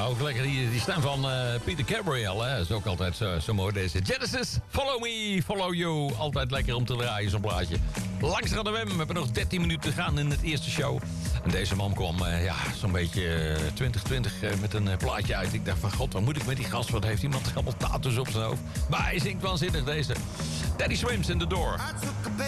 ook lekker die stem van Peter Gabriel. Hè? Dat is ook altijd zo mooi deze. Genesis, Follow Me, Follow You. Altijd lekker om te draaien, zo'n plaatje. Langs de WEM, we hebben nog 13 minuten te gaan in het eerste show. En deze man kwam zo'n beetje 2020 met een plaatje uit. Ik dacht van god, wat moet ik met die gast? Wat heeft iemand allemaal tattoos op zijn hoofd? Maar hij zingt waanzinnig deze. Teddy Swims in The Door.